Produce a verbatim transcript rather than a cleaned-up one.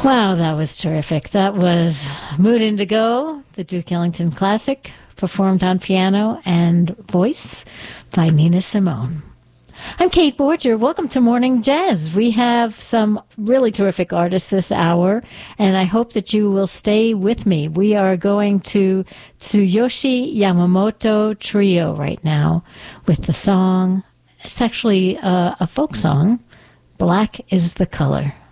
Wow, that was terrific. That was Mood Indigo, the Duke Ellington classic, performed on piano and voice by Nina Simone. I'm Kate Borger. Welcome to Morning Jazz. We have some really terrific artists this hour, and I hope that you will stay with me. We are going to Tsuyoshi Yamamoto Trio right now with the song, it's actually a, a folk song, Black is the Color.